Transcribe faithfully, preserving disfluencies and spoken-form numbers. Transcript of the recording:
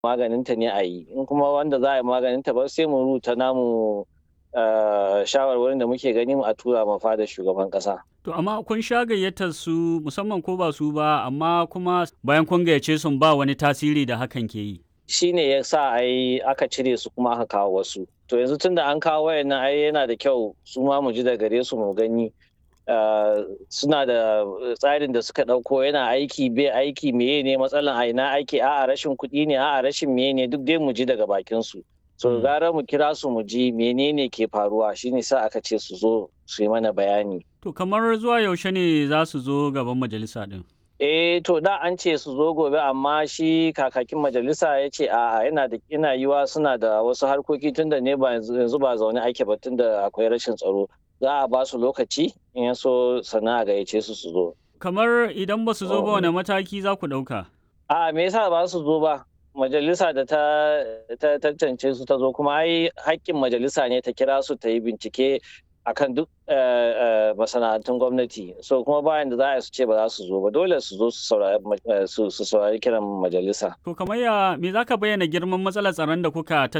maganinta ne a yi, in kuma wanda za a yi maganinta ba sai mu rubuta namu shawarwarin da muke gani mu a tura ma fadar shugaban ƙasa. To amma kun sha gayyatar su musamman ko ba su ba, amma kuma bayan kun gayyace sun ba wani tasiri da hakan ke yi. Shi ne ya sa ai aka cire su kuma aka kawo wasu. To yanzu tun da an kawo wayannan ai yana da kyau su ma mu ji da gare su mu gani suna da tsarin da suka ɗauko yana aiki bai aiki meye ne matsalan a ina aiki a'a rashin kuɗi ne a'a rashin meye ne duk dai mu ji daga bakin su. So gara mu kira su mu ji menene ke faruwa shine sa aka ce su zo su yi mana bayani. To kamar zuwa yaushe ne za su zo gaban majalisa din? Eh to da an ce su zo gobe amma shi kakakin majalisa ya ce a'a yana da ina yiwa suna da wasu harkoki tunda ne ba yanzu ba zaune ake ba tunda akwai rashin tsaro. Za a ba su lokaci in ya so sana a gayyace su su zo. Kamar idan ba su zo ba wane mataki za ku ɗauka? A'a me yasa ba su zo ba? Majalisa da ta tantance su ta zo kuma ai haƙƙin majalisa ne ta kira su ta yi bincike akan duk masana'antun gwamnati, so kuma bayan da za a su ce ba za su zo ba dole su zo su saurari kiran majalisa. To kamar ya me za ka bayyana girman matsalar tsaron da kuka